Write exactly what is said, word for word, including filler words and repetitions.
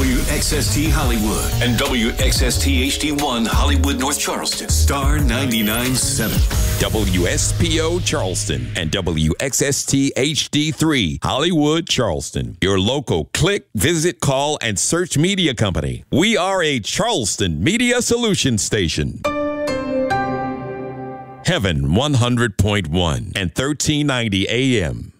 W X S T Hollywood and W X S T H D one Hollywood North Charleston. Star ninety-nine point seven. W S P O Charleston and W X S T H D three Hollywood Charleston. Your local click, visit, call, and search media company. We are a Charleston Media Solutions station. Heaven one hundred point one and thirteen ninety A M.